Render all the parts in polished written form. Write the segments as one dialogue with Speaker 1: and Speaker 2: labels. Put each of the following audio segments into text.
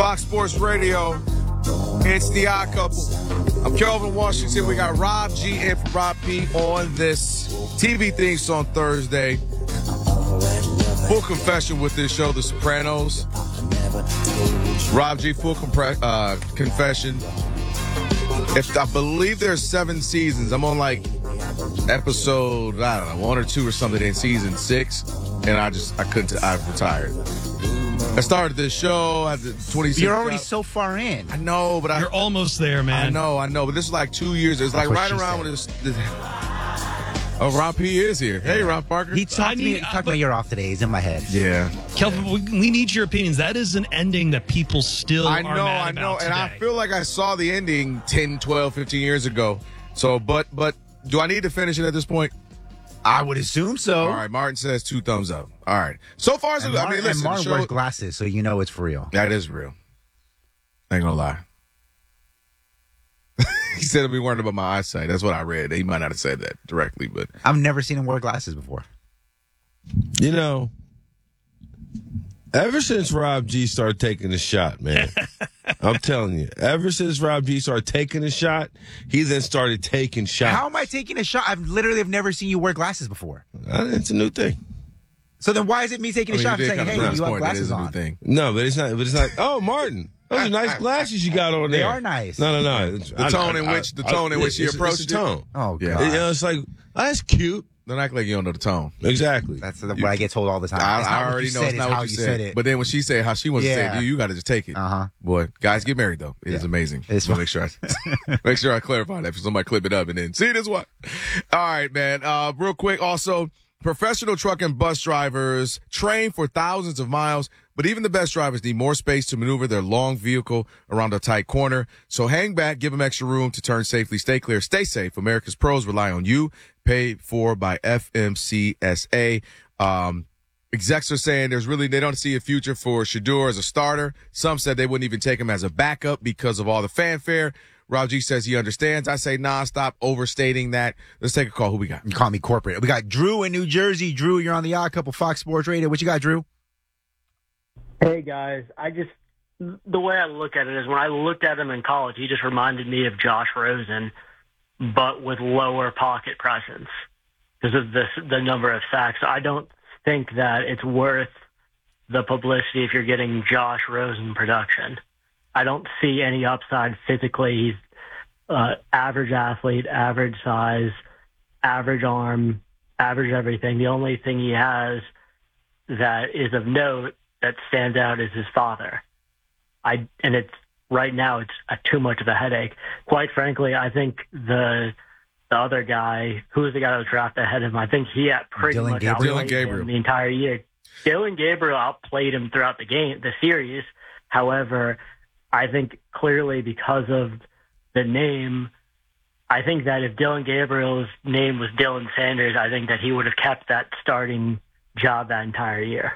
Speaker 1: Fox Sports Radio. It's the Odd Couple. I'm Kelvin Washington. We got Rob G and Rob P on this TV theme song Thursday. Full confession with this show, The Sopranos. Rob G, full confession. I believe there's 7 seasons. I'm on like episode, I don't know, 1 or 2 or something in season 6, and I've retired. I started this show at the 26.
Speaker 2: You're already so far in.
Speaker 1: I know, but
Speaker 3: you're almost there, man.
Speaker 1: I know, but this is like 2 years. It's like right around when this. Oh, Rob P is here. Hey, Rob Parker.
Speaker 2: He talked to me about you're off today. He's in my head.
Speaker 1: Yeah.
Speaker 3: Kelvin, we need your opinions. That is an ending that people still are mad about
Speaker 1: and I
Speaker 3: today.
Speaker 1: feel like I saw the ending 10, 12, 15 years ago. So, but do I need to finish it at this point?
Speaker 2: I would assume so.
Speaker 1: All right, Martin says 2 thumbs up. All right. So far,
Speaker 2: and Martin wears glasses, so you know it's for real.
Speaker 1: That is real. I ain't gonna lie. He said he'll be worried about my eyesight. That's what I read. He might not have said that directly, but
Speaker 2: I've never seen him wear glasses before.
Speaker 4: You know, ever since Rob G started taking the shot, man, I'm telling you, ever since Rob G started taking the shot, he then started taking shots.
Speaker 2: How am I taking a shot? I've literally never seen you wear glasses before.
Speaker 4: It's a new thing.
Speaker 2: So then why is it me taking a shot and saying, hey, you have glasses on?
Speaker 1: Thing.
Speaker 4: No, but it's not. Oh, Martin. Those are nice glasses you got on there.
Speaker 2: They are nice.
Speaker 4: No.
Speaker 1: The tone in which he approached
Speaker 4: the tone.
Speaker 2: Oh, God.
Speaker 4: Yeah. It's like, that's cute.
Speaker 1: Don't act like you don't know the tone.
Speaker 4: Exactly.
Speaker 2: That's what I get told all the time.
Speaker 1: I already know it's not what you said. But then when she said how she wants to say it, you got to just take it. Boy, guys, get married, though. It is amazing.
Speaker 2: It's
Speaker 1: so make sure I clarify that for somebody clip it up and then see this one. All right, man. Real quick, also, professional truck and bus drivers train for thousands of miles, but even the best drivers need more space to maneuver their long vehicle around a tight corner. So hang back, give them extra room to turn safely, stay clear, stay safe. America's pros rely on you. Paid for by FMCSA. Execs are saying they don't see a future for Shedeur as a starter. Some said they wouldn't even take him as a backup because of all the fanfare. Rob G says he understands. I say, nah, stop overstating that. Let's take a call. Who we got?
Speaker 2: You call me corporate. We got Drew in New Jersey. Drew, you're on the Odd Couple Fox Sports Radio. What you got, Drew?
Speaker 5: Hey, guys. The way I look at it is when I looked at him in college, he just reminded me of Josh Rosen, but with lower pocket presence because of the number of sacks. I don't think that it's worth the publicity if you're getting Josh Rosen production. I don't see any upside physically. He's average athlete, average size, average arm, average everything. The only thing he has that is of note that stands out is his father. Right now it's too much of a headache. Quite frankly, I think the other guy, who was the guy that was drafted ahead of him, I think he had pretty much outplayed him the entire year. Dylan Gabriel outplayed him throughout the series. However, I think clearly because of the name, I think that if Dylan Gabriel's name was Dylan Sanders, I think that he would have kept that starting job that entire year.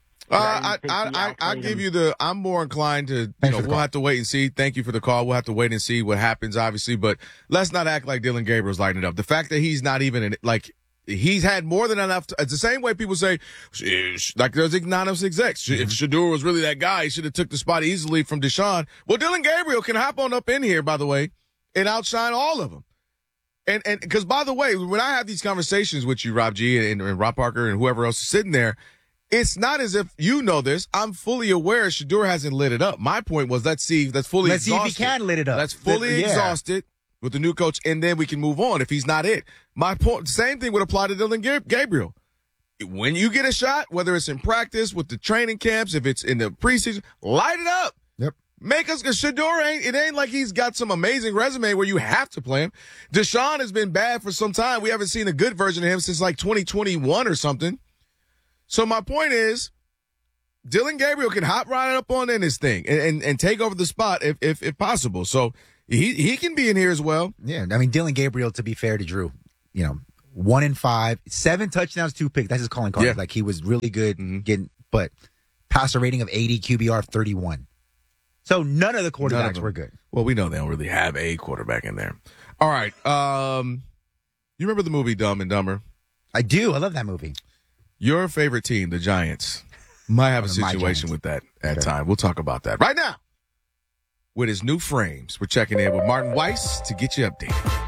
Speaker 1: I give you I'm more inclined to, we'll have to wait and see. Thank you for the call. We'll have to wait and see what happens, obviously, but let's not act like Dylan Gabriel's lighting it up. The fact that he's not even he's had more than enough. It's the same way people say, like there's anonymous execs. If Shedeur was really that guy, he should have took the spot easily from Deshaun. Well, Dylan Gabriel can hop on up in here, by the way, and outshine all of them. And because, by the way, when I have these conversations with you, Rob G and Rob Parker and whoever else is sitting there, it's not as if you know this. I'm fully aware Shedeur hasn't lit it up. My point was, let's see if he can
Speaker 2: lit it up.
Speaker 1: Let's fully exhausted with the new coach, and then we can move on if he's not it. My point, same thing would apply to Dylan Gabriel. When you get a shot, whether it's in practice, with the training camps, if it's in the preseason, light it up.
Speaker 2: Yep.
Speaker 1: Make us, because Shedeur ain't like he's got some amazing resume where you have to play him. Deshaun has been bad for some time. We haven't seen a good version of him since like 2021 or something. So my point is, Dylan Gabriel can hop right up on in this thing and take over the spot if possible. So he can be in here as well.
Speaker 2: Yeah, I mean, Dylan Gabriel, to be fair to Drew, 1 in 5, 7 touchdowns, 2 picks. That's his calling card. Yeah. Like, he was really good but passer rating of 80, QBR of 31. So none of the quarterbacks were good.
Speaker 1: Well, we know they don't really have a quarterback in there. All right. You remember the movie Dumb and Dumber?
Speaker 2: I do. I love that movie.
Speaker 1: Your favorite team, the Giants, might have a situation with that at time. We'll talk about that right now with his new frames. We're checking in with Martin Weiss to get you updated.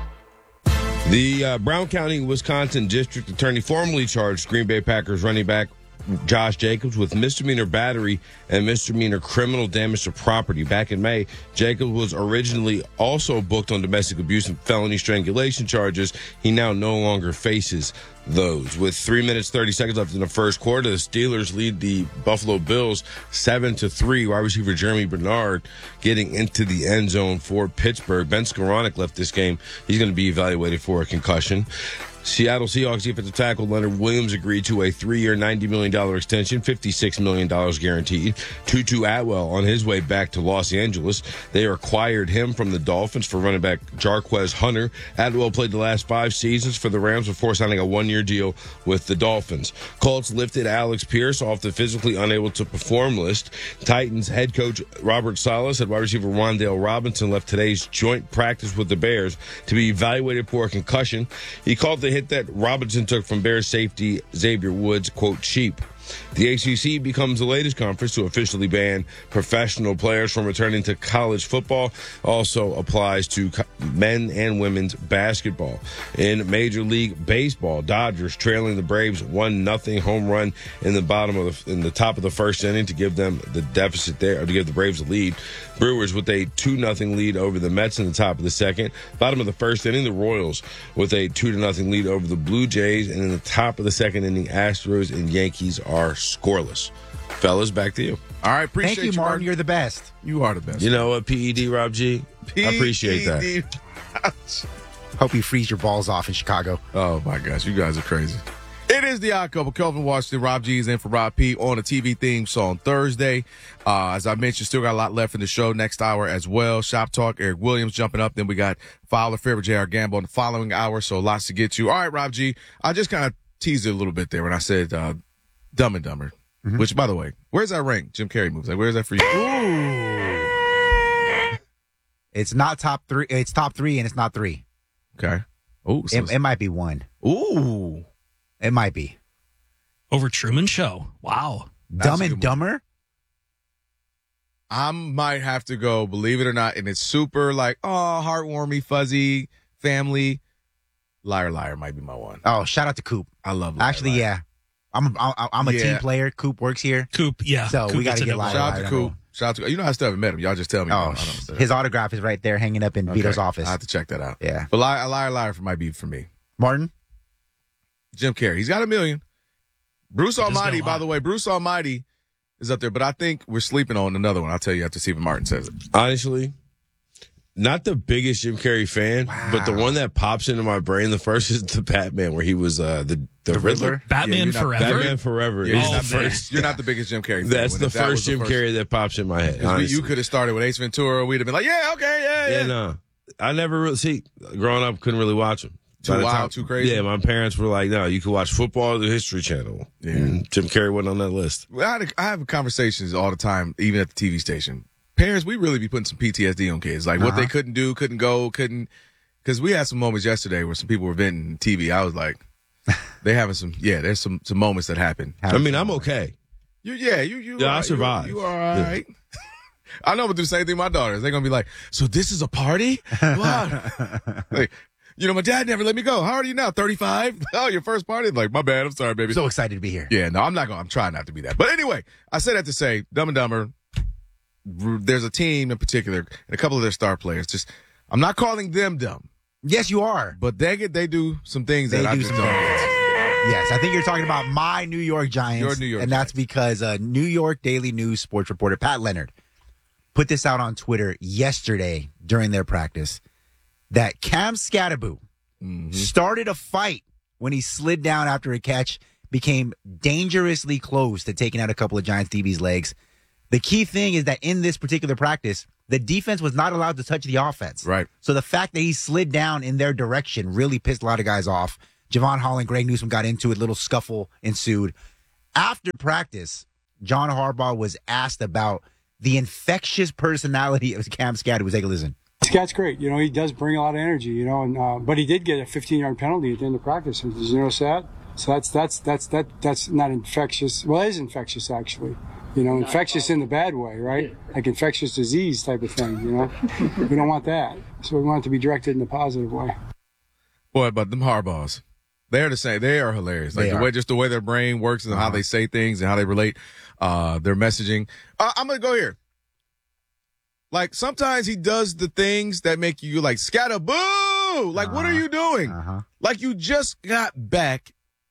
Speaker 4: The Brown County, Wisconsin District Attorney formally charged Green Bay Packers running back Josh Jacobs with misdemeanor battery and misdemeanor criminal damage to property. Back in May, Jacobs was originally also booked on domestic abuse and felony strangulation charges. He now no longer faces those. With 3 minutes, 30 seconds left in the first quarter, the Steelers lead the Buffalo Bills 7-3. Wide receiver Jeremy Bernard getting into the end zone for Pittsburgh. Ben Skowronek left this game. He's going to be evaluated for a concussion. Seattle Seahawks defensive tackle Leonard Williams agreed to a 3-year, $90 million extension, $56 million guaranteed. Tutu Atwell on his way back to Los Angeles. They acquired him from the Dolphins for running back Jarquez Hunter. Atwell played the last 5 seasons for the Rams before signing a 1-year deal with the Dolphins. Colts lifted Alex Pierce off the physically unable to perform list. Titans head coach Robert Saleh said wide receiver Wan'Dale Robinson left today's joint practice with the Bears to be evaluated for a concussion. He called the hit that Robinson took from Bears safety Xavier Woods, quote, cheap. The ACC becomes the latest conference to officially ban professional players from returning to college football. Also applies to men and women's basketball. In Major League Baseball, Dodgers trailing the Braves 1-0 home run in the top of the first inning to give them the deficit there, or to give the Braves a lead. Brewers with a 2-0 lead over the Mets in the top of the second. Bottom of the first inning, the Royals with a 2-0 lead over the Blue Jays, and in the top of the second inning, Astros and Yankees are scoreless. Fellas, back to you.
Speaker 1: All right, appreciate
Speaker 2: Thank you, Martin. You're the best.
Speaker 1: You are the best.
Speaker 4: You know what, PED, Rob G? I appreciate that.
Speaker 2: Hope you freeze your balls off in Chicago.
Speaker 1: Oh, my gosh. You guys are crazy. It is the Odd Couple. Kelvin Washington, Rob G is in for Rob P on a TV theme song Thursday. As I mentioned, still got a lot left in the show next hour as well. Shop Talk, Eric Williams jumping up. Then we got Fowler Fair with J.R. Gamble in the following hour. So lots to get to. All right, Rob G. I just kind of teased it a little bit there when I said Dumb and Dumber. Mm-hmm. Which, by the way, where's that rank? Jim Carrey moves. Like, where's that for you?
Speaker 2: Ooh. It's not top 3. It's top 3, and it's not 3.
Speaker 1: Okay. Oh, so
Speaker 2: it might be 1.
Speaker 1: Ooh.
Speaker 2: It might be.
Speaker 3: Over Truman Show. Wow.
Speaker 2: Dumb and Dumber?
Speaker 1: I might have to go, believe it or not, and it's super like, oh, heartwarming, fuzzy, family. Liar, Liar might be my one.
Speaker 2: Oh, shout out to Coop.
Speaker 1: I love Liar,
Speaker 2: Actually,
Speaker 1: Liar.
Speaker 2: yeah. I'm a team player. Coop works here.
Speaker 3: Coop, yeah.
Speaker 2: So
Speaker 3: Coop
Speaker 2: we got to get Liar.
Speaker 1: Shout out to Coop. Shout out to, you know, I still haven't met him. Y'all just tell me.
Speaker 2: Oh, his autograph is right there hanging up in Vito's office.
Speaker 1: I have to check that out.
Speaker 2: Yeah.
Speaker 1: But Liar, Liar might be for me.
Speaker 2: Martin?
Speaker 1: Jim Carrey. He's got $1 million. Bruce Almighty, by the way, Bruce Almighty is up there, but I think we're sleeping on another one. I'll tell you after Stephen Martin says it.
Speaker 4: Honestly, not the biggest Jim Carrey fan, but the one that pops into my brain the first is the Batman, where he was the Riddler.
Speaker 3: Batman Forever.
Speaker 4: Batman Forever.
Speaker 1: Yeah,
Speaker 4: is the first.
Speaker 1: You're not the biggest Jim Carrey fan.
Speaker 4: That's the first Jim Carrey that pops in my head.
Speaker 1: You could have started with Ace Ventura. We'd have been like, yeah, okay, yeah.
Speaker 4: No, I never really see. Growing up, couldn't really watch him.
Speaker 1: Too wild, too crazy?
Speaker 4: Yeah, my parents were like, no, you can watch football or the History Channel. Yeah. And Jim Carrey wasn't on that list.
Speaker 1: Well, I have conversations all the time, even at the TV station. Parents, we really be putting some PTSD on kids. Like what they couldn't do, couldn't go, couldn't. Because we had some moments yesterday where some people were venting TV. I was like, they having some, there's some moments that happen.
Speaker 4: I mean, I'm okay.
Speaker 1: I
Speaker 4: survived.
Speaker 1: You all right. Yeah. I know, but do the same thing with my daughters. They're going to be like, so this is a party? Wow. Like, you know, my dad never let me go. How old are you now? 35? Oh, your first party? Like, my bad. I'm sorry, baby.
Speaker 2: So excited to be here.
Speaker 1: Yeah, no, I'm trying not to be that. But anyway, I said that to say, Dumb and Dumber, there's a team in particular and a couple of their star players. Just, I'm not calling them dumb.
Speaker 2: Yes, you are.
Speaker 1: But they do some things that I just don't get.
Speaker 2: Yes, I think you're talking about my New York Giants.
Speaker 1: Your New York
Speaker 2: and
Speaker 1: Giants.
Speaker 2: That's because New York Daily News sports reporter Pat Leonard put this out on Twitter yesterday during their practice that Cam Scatterbo started a fight when he slid down after a catch, became dangerously close to taking out a couple of Giants DB's legs. The key thing is that in this particular practice, the defense was not allowed to touch the offense.
Speaker 1: Right.
Speaker 2: So the fact that he slid down in their direction really pissed a lot of guys off. Javon Holland, Greg Newsome got into it. Little scuffle ensued. After practice, John Harbaugh was asked about the infectious personality of Cam Scatterbo. Take a listen.
Speaker 6: Scat's great. You know, he does bring a lot of energy, you know, and but he did get a 15-yard penalty at the end of practice. Did you notice that? So that's not infectious. Well, it is infectious, actually. Infectious in the bad way, right? Like infectious disease type of thing, We don't want that. So we want it to be directed in a positive way.
Speaker 1: Boy, but them Harbaughs, they're the same. They are hilarious. Like the way their brain works and how they say things and how they relate their messaging. I'm going to go here. Like, sometimes he does the things that make you like scatter boo. Like, what are you doing? Like, you just got back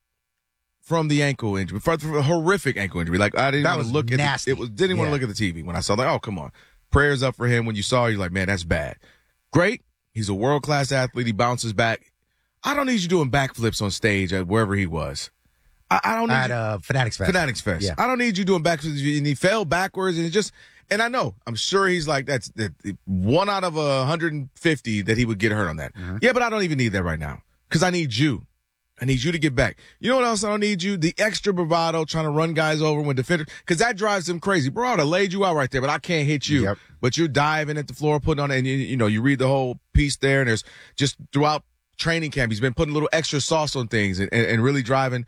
Speaker 1: from the ankle injury, from a horrific ankle injury. Like, I didn't want to look
Speaker 2: nasty.
Speaker 1: at it. Didn't want to look at the TV when I saw. Like, oh, come on, prayers up for him. When you saw, you're like, man, that's bad. Great, he's a world class athlete. He bounces back. I don't need you doing backflips on stage at wherever he was. I don't need
Speaker 2: at Fanatics Fest.
Speaker 1: Fanatics Fest.
Speaker 2: Yeah.
Speaker 1: I don't need you doing backflips. And he fell backwards, and it just. And I know, I'm sure he's like, that's 1 out of 150 that he would get hurt on that. Yeah, but I don't even need that right now because I need you. I need you to get back. You know what else I don't need you? The extra bravado trying to run guys over when defenders, because that drives them crazy. Bro, I would have laid you out right there, but I can't hit you.
Speaker 2: Yep.
Speaker 1: But you're diving at the floor, putting on, and you read the whole piece there, and there's just throughout training camp, he's been putting a little extra sauce on things and really driving,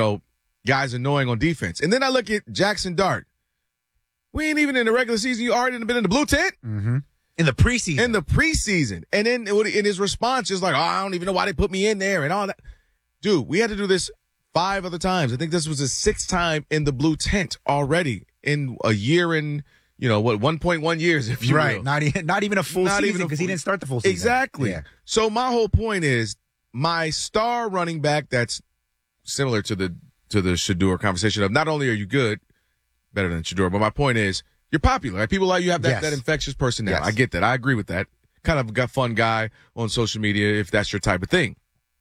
Speaker 1: guys annoying on defense. And then I look at Jackson Dart. We ain't even in the regular season. You already been in the blue tent?
Speaker 2: Mm-hmm. In the preseason. And then in his response, is like, oh, I don't even know why they put me in there and all that. Dude, we had to do this 5 other times. I think this was the 6th time in the blue tent already in a year and, 1.1 years, if you will. Not even a full season because he didn't start the full season.
Speaker 1: Exactly. Yeah. So my whole point is my star running back that's similar to the Shedeur conversation of not only are you good, better than Shedeur, but my point is you're popular. Right? People like you have that infectious personality. Yes. I get that. I agree with that. Kind of a fun guy on social media if that's your type of thing.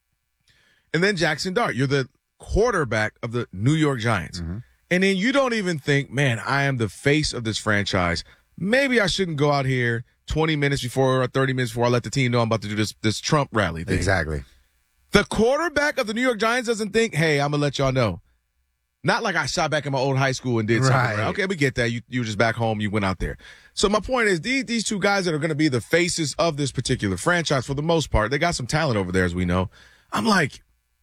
Speaker 1: And then Jackson Dart, you're the quarterback of the New York Giants. Mm-hmm. And then you don't even think, man, I am the face of this franchise. Maybe I shouldn't go out here 20 minutes before or 30 minutes before I let the team know I'm about to do this Trump rally thing.
Speaker 2: Exactly.
Speaker 1: The quarterback of the New York Giants doesn't think, hey, I'm going to let y'all know. Not like I shot back in my old high school and did something. Right. Okay, we get that. You were just back home. You went out there. So my point is these two guys that are going to be the faces of this particular franchise for the most part, they got some talent over there, as we know. I'm like,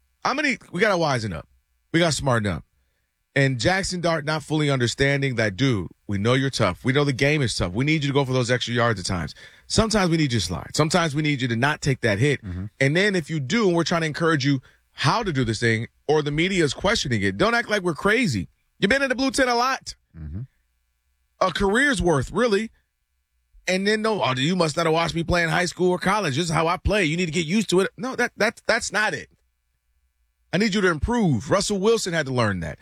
Speaker 1: we got to wisen up. We got to smarten up. And Jackson Dart not fully understanding that, dude, we know you're tough. We know the game is tough. We need you to go for those extra yards at times. Sometimes we need you to slide. Sometimes we need you to not take that hit. Mm-hmm. And then if you do, and we're trying to encourage you how to do this thing, or the media is questioning it, don't act like we're crazy. You've been in the blue tent a lot. Mm-hmm. A career's worth, really. And then, you must not have watched me play in high school or college. This is how I play. You need to get used to it. No, that's not it. I need you to improve. Russell Wilson had to learn that.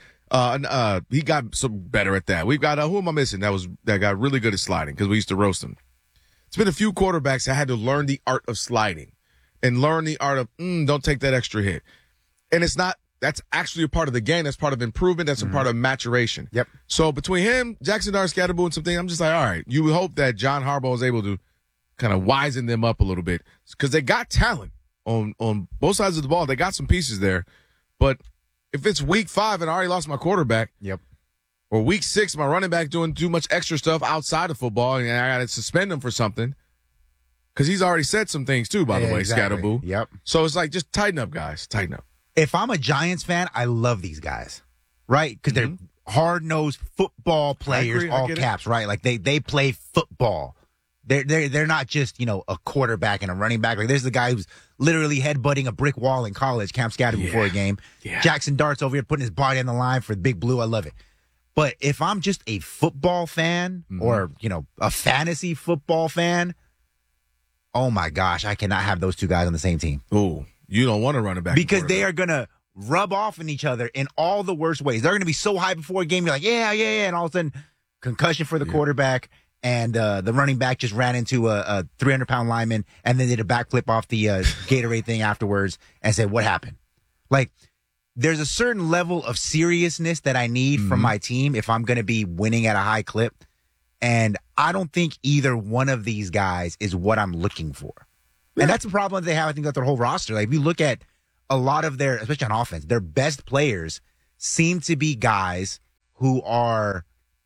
Speaker 1: He got some better at that. We've got, who am I missing? That got really good at sliding because we used to roast him. It's been a few quarterbacks that had to learn the art of sliding and learn the art of, don't take that extra hit. And that's actually a part of the game. That's part of improvement. That's a part of maturation. Yep. So between him, Jackson Dart, Scatterboo, and something, I'm just like, all right, you would hope that John Harbaugh is able to kind of wisen them up a little bit because they got talent on both sides of the ball. They got some pieces there. But if it's week 5 and I already lost my quarterback, or week 6, my running back doing too much extra stuff outside of football and I got to suspend him for something, because he's already said some things too, by the way, exactly. Scatterboo.
Speaker 2: Yep.
Speaker 1: So it's like, just tighten up, guys. Tighten up.
Speaker 2: If I'm a Giants fan, I love these guys, right? Because they're hard-nosed football players, all caps, right? Like they play football. They're not just, a quarterback and a running back. Like there's the guy who's literally headbutting a brick wall in college, Camp Scatterboo, before a game. Yeah. Jackson Dart's over here putting his body on the line for the Big Blue. I love it. But if I'm just a football fan or, a fantasy football fan, oh my gosh, I cannot have those two guys on the same team.
Speaker 1: Ooh, you don't want to run it back.
Speaker 2: Because they are going to rub off on each other in all the worst ways. They're going to be so high before a game, you're like, yeah. And all of a sudden, concussion for the quarterback. And the running back just ran into a 300-pound lineman and then did a backflip off the Gatorade thing afterwards and said, what happened? Like, there's a certain level of seriousness that I need from my team if I'm going to be winning at a high clip. And I don't think either one of these guys is what I'm looking for. Yeah. And that's the problem that they have, I think, with their whole roster. Like, if you look at a lot of their, especially on offense, their best players seem to be guys who are,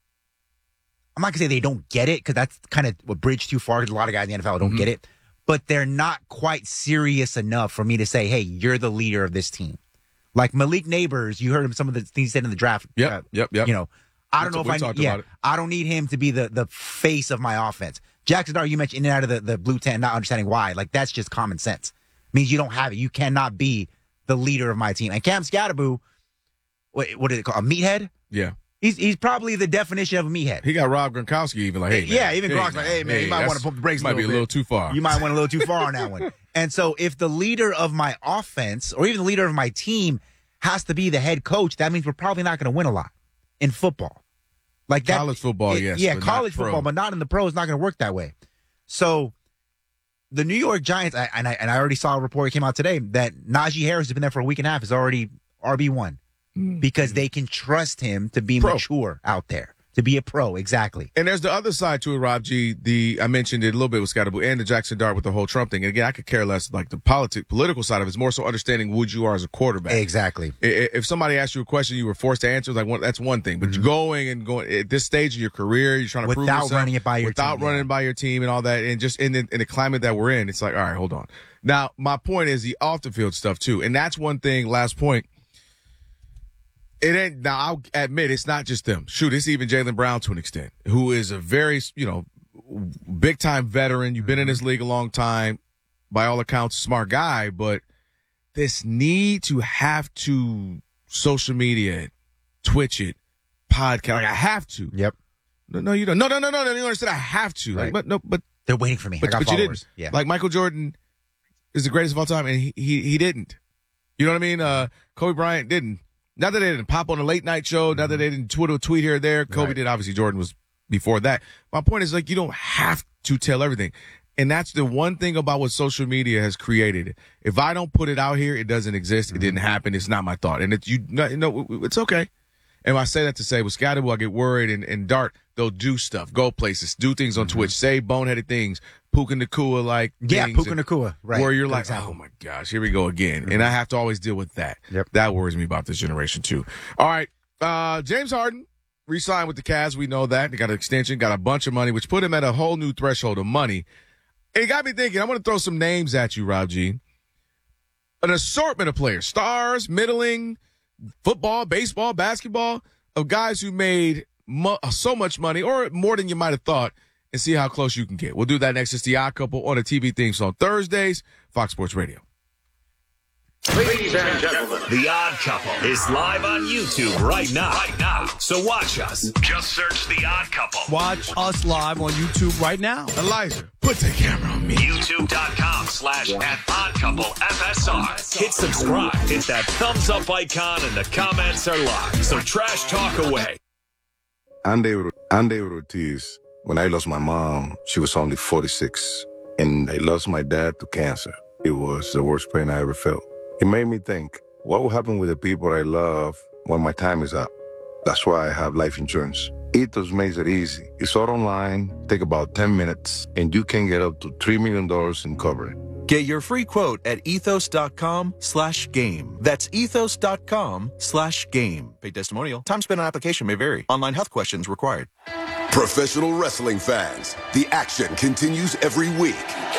Speaker 2: I'm not going to say they don't get it, because that's kind of a bridge too far, because a lot of guys in the NFL don't get it. But they're not quite serious enough for me to say, hey, you're the leader of this team. Like Malik Neighbors, you heard him, some of the things he said in the draft.
Speaker 1: Yep.
Speaker 2: You know, I don't know if I don't need him to be the face of my offense. Jackson Dart, you mentioned in and out of the blue tent, not understanding why. Like, that's just common sense. It means you don't have it. You cannot be the leader of my team. And Cam Scatterboo, what is it called? A meathead?
Speaker 1: Yeah.
Speaker 2: He's probably the definition of a meathead.
Speaker 1: He got Rob Gronkowski even like, hey, man.
Speaker 2: Yeah, even Gronk's like, hey, man, you might want to pump the brakes
Speaker 1: might be a little too far.
Speaker 2: You might went a little too far on that one. And so if the leader of my offense or even the leader of my team has to be the head coach, that means we're probably not going to win a lot in football. Like that,
Speaker 1: college football, yes.
Speaker 2: Yeah, college football, but not in the pros. It's not going to work that way. So the New York Giants, and I already saw a report that came out today that Najee Harris has been there for a week and a half, is already RB1 because they can trust him to be mature out there, to be a pro. Exactly.
Speaker 1: And there's the other side to it, Rob G. I mentioned it a little bit with Scatterboo and the Jackson Dart with the whole Trump thing. And again, I could care less like the political side of it. It's more so understanding who you are as a quarterback.
Speaker 2: Exactly.
Speaker 1: If somebody asked you a question you were forced to answer, like that's one thing. But you're going at this stage of your career, you're trying to prove yourself
Speaker 2: without running it by your team and
Speaker 1: all that, and just in the climate that we're in, it's like, all right, hold on. Now, my point is the off the field stuff too, and that's one thing. Last point. It ain't now. I'll admit it's not just them. Shoot, it's even Jaylen Brown to an extent, who is a very big time veteran. You've been in this league a long time, by all accounts, a smart guy. But this need to have to social media it, Twitch it, podcast. Like I have to.
Speaker 2: Yep.
Speaker 1: No, you don't. No. You understand? I have to.
Speaker 2: Right.
Speaker 1: Like, but
Speaker 2: they're waiting for me.
Speaker 1: But,
Speaker 2: I got
Speaker 1: but you didn't.
Speaker 2: Yeah.
Speaker 1: Like Michael Jordan is the greatest of all time, and he didn't. You know what I mean? Kobe Bryant didn't. Not that they didn't pop on a late night show, not that they didn't tweet here or there. Kobe did. Obviously, Jordan was before that. My point is, like, you don't have to tell everything. And that's the one thing about what social media has created. If I don't put it out here, it doesn't exist. It didn't happen. It's not my thought. And it's okay. And I say that to say with Scatterboo, I get worried. And Dart, they'll do stuff, go places, do things on Twitch, say boneheaded things, Puka Nacua like
Speaker 2: things. Puka Nacua, right.
Speaker 1: Where you're like, oh my gosh, here we go again. And I have to always deal with that.
Speaker 2: Yep.
Speaker 1: That worries me about this generation too. All right. James Harden re-signed with the Cavs. We know that. He got an extension, got a bunch of money, which put him at a whole new threshold of money. It got me thinking, I'm going to throw some names at you, Rob G. An assortment of players, stars, middling, football, baseball, basketball, of guys who made so much money or more than you might have thought, and see how close you can get. We'll do that next. It's The Odd Couple on a TV theme song Thursdays, Fox Sports Radio.
Speaker 7: Ladies and gentlemen, The Odd Couple is live on YouTube right now. So watch us. Just search The Odd Couple.
Speaker 8: Watch us live on YouTube right now.
Speaker 1: Elijah, put the camera on me.
Speaker 7: YouTube.com/@OddCoupleFSR. Hit subscribe. Hit that thumbs up icon and the comments are live. So trash talk away.
Speaker 9: Andy Ortiz. When I lost my mom, she was only 46. And I lost my dad to cancer. It was the worst pain I ever felt. It made me think, what will happen with the people I love when my time is up? That's why I have life insurance. Ethos makes it easy. It's all online, take about 10 minutes, and you can get up to $3 million in coverage.
Speaker 10: Get your free quote at ethos.com/game. That's ethos.com/game. Paid testimonial. Time spent on application may vary. Online health questions required.
Speaker 11: Professional wrestling fans, the action continues every week.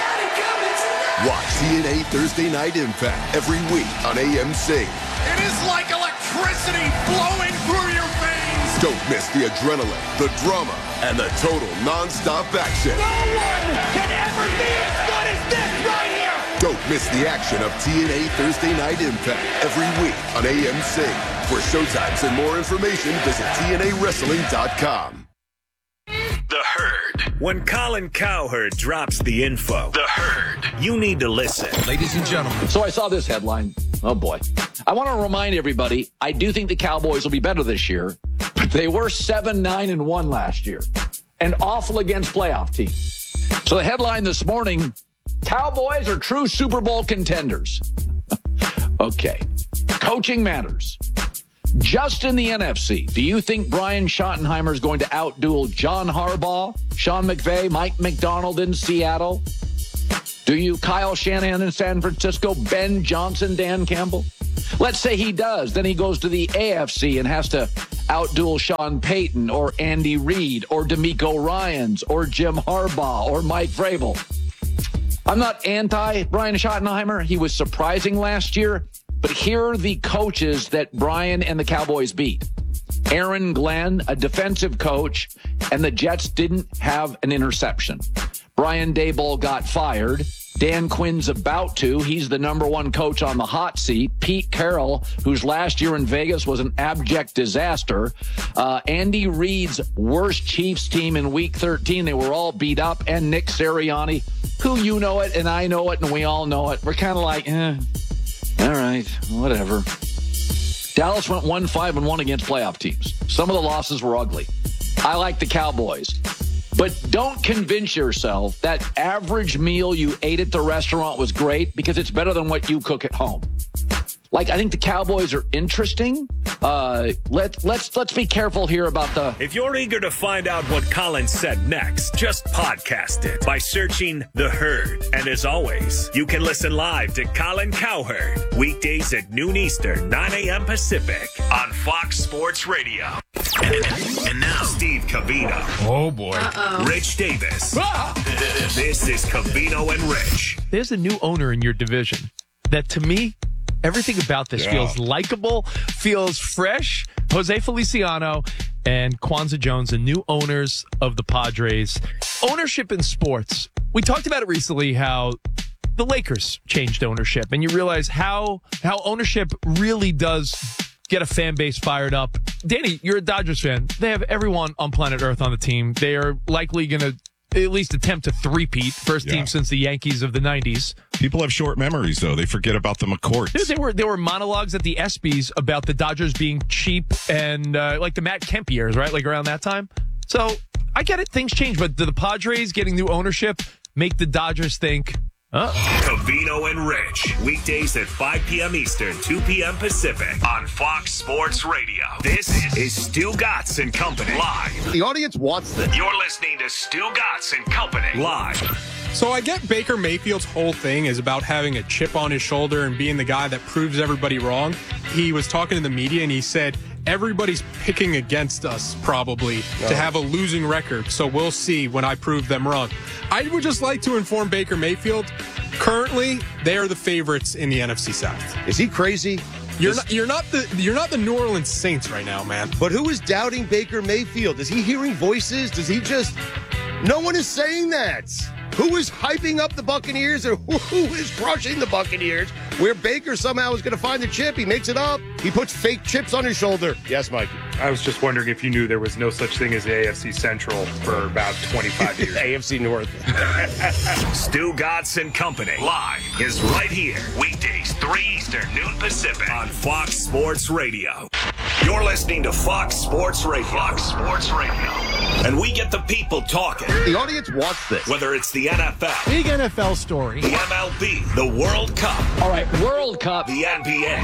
Speaker 11: Watch TNA Thursday Night Impact every week on AMC.
Speaker 12: It is like electricity flowing through your veins.
Speaker 11: Don't miss the adrenaline, the drama, and the total non-stop action.
Speaker 12: No one can ever be as good as this right here.
Speaker 11: Don't miss the action of TNA Thursday Night Impact every week on AMC. For showtimes and more information, visit TNAWrestling.com.
Speaker 7: The Herd. When Colin Cowherd drops the info, The Herd, you need to listen.
Speaker 8: Ladies and gentlemen.
Speaker 13: So I saw this headline. Oh, boy. I want to remind everybody, I do think the Cowboys will be better this year. But they were 7-9-1 last year. And awful against playoff teams. So the headline this morning, Cowboys are true Super Bowl contenders. Okay. Coaching matters. Just in the NFC, do you think Brian Schottenheimer is going to outduel John Harbaugh, Sean McVay, Mike McDonald in Seattle? Do you Kyle Shanahan in San Francisco, Ben Johnson, Dan Campbell? Let's say he does. Then he goes to the AFC and has to outduel Sean Payton or Andy Reid or DeMeco Ryans or Jim Harbaugh or Mike Vrabel. I'm not anti Brian Schottenheimer. He was surprising last year. But here are the coaches that Brian and the Cowboys beat. Aaron Glenn, a defensive coach, and the Jets didn't have an interception. Brian Daboll got fired. Dan Quinn's about to. He's the number one coach on the hot seat. Pete Carroll, whose last year in Vegas was an abject disaster. Andy Reid's worst Chiefs team in Week 13. They were all beat up. And Nick Sirianni, who you know it and I know it and we all know it. We're kind of like, all right, whatever. Dallas went 1-5-1 against playoff teams. Some of the losses were ugly. I like the Cowboys. But don't convince yourself that average meal you ate at the restaurant was great because it's better than what you cook at home. Like, I think the Cowboys are interesting. Let's be careful here about the...
Speaker 14: If you're eager to find out what Colin said next, just podcast it by searching The Herd. And as always, you can listen live to Colin Cowherd weekdays at noon Eastern, 9 a.m. Pacific on Fox Sports Radio. And now, Steve Covino.
Speaker 3: Oh, boy.
Speaker 14: Rich Davis. This is Covino and Rich.
Speaker 15: There's a new owner in your division that, to me, everything about this feels likable, feels fresh. Jose Feliciano and Kwanzaa Jones, the new owners of the Padres. Ownership in sports. We talked about it recently, how the Lakers changed ownership, and you realize how ownership really does get a fan base fired up. Danny, you're a Dodgers fan. They have everyone on planet Earth on the team. They are likely going to at least attempt to three-peat. First team since the Yankees of the 90s.
Speaker 16: People have short memories, though. They forget about the McCourts.
Speaker 15: There were monologues at the ESPYs about the Dodgers being cheap and like the Matt Kemp years, right? Like around that time. So I get it. Things change. But do the Padres getting new ownership make the Dodgers think,
Speaker 14: Covino and Rich, weekdays at 5 p.m. Eastern, 2 p.m. Pacific on Fox Sports Radio. This is Stu Gatz and Company live.
Speaker 17: The audience wants this.
Speaker 14: You're listening to Stu Gatz and Company live.
Speaker 18: So I get Baker Mayfield's whole thing is about having a chip on his shoulder and being the guy that proves everybody wrong. He was talking to the media and he said, everybody's picking against us probably to have a losing record. So we'll see when I prove them wrong. I would just like to inform Baker Mayfield, currently they are the favorites in the NFC South.
Speaker 17: Is he crazy?
Speaker 18: You're not the New Orleans Saints right now, man.
Speaker 17: But who is doubting Baker Mayfield? Is he hearing voices? Does he just... No one is saying that. Who is hyping up the Buccaneers or who is crushing the Buccaneers? Where Baker somehow is going to find the chip. He makes it up. He puts fake chips on his shoulder. Yes, Mikey.
Speaker 19: I was just wondering if you knew there was no such thing as the AFC Central for about 25 years.
Speaker 17: AFC North.
Speaker 14: Stu Gatz and Company live is right here. Weekdays, 3 Eastern, noon Pacific on Fox Sports Radio. You're listening to Fox Sports Radio. Fox Sports Radio. And we get the people talking.
Speaker 17: The audience wants this.
Speaker 14: Whether it's the NFL.
Speaker 20: Big NFL story.
Speaker 14: The MLB. The World Cup.
Speaker 13: All right, World Cup.
Speaker 14: The NBA.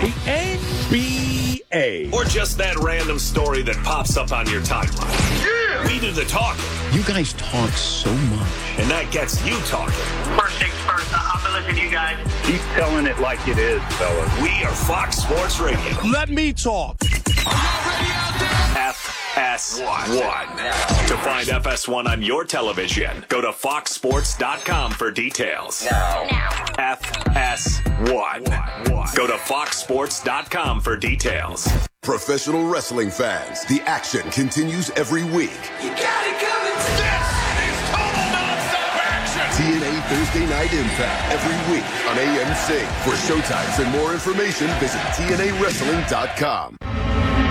Speaker 20: The NBA.
Speaker 14: Or just that random story that pops up on your timeline. Yeah! We do the talking.
Speaker 20: You guys talk so much.
Speaker 14: And that gets you talking.
Speaker 5: First things first, I'm going to listen to you guys.
Speaker 19: Keep telling it like it is, fellas.
Speaker 14: We are Fox Sports Radio.
Speaker 8: Let me talk.
Speaker 14: FS1. To find FS1 on your television, go to foxsports.com for details. Now. FS1. Go to foxsports.com for details.
Speaker 11: Professional wrestling fans, the action continues every week.
Speaker 12: You got it coming. This is total nonstop action.
Speaker 11: TNA Thursday Night Impact every week on AMC. For showtimes and more information, visit TNAWrestling.com.